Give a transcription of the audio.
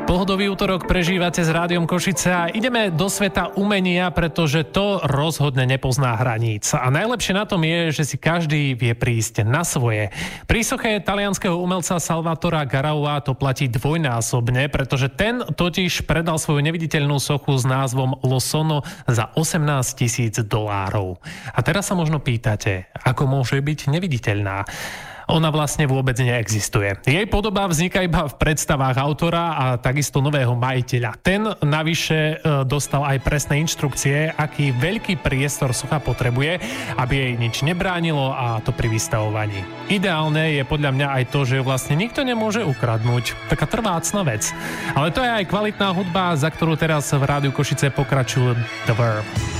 Pohodový útorok prežívate s Rádiom Košice a ideme do sveta umenia, pretože to rozhodne nepozná hraníc. A najlepšie na tom je, že si každý vie prísť na svoje. Pri soche talianskeho umelca Salvatora Garaua to platí dvojnásobne, pretože ten totiž predal svoju neviditeľnú sochu s názvom Lo Sono za $18,000. A teraz sa možno pýtate, ako môže byť neviditeľná? Ona vlastne vôbec neexistuje. Jej podoba vzniká iba v predstavách autora a takisto nového majiteľa. Ten navyše dostal aj presné inštrukcie, aký veľký priestor socha potrebuje, aby jej nič nebránilo, a to pri vystavovaní. Ideálne je podľa mňa aj to, že ju vlastne nikto nemôže ukradnúť. Taká trvácna vec. Ale to je aj kvalitná hudba, za ktorú teraz v Rádiu Košice pokračuje The Verb.